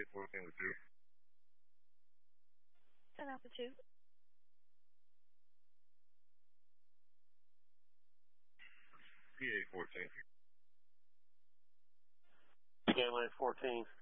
14 with 2. 10 Alpha 2. PA 14. Scanline 14.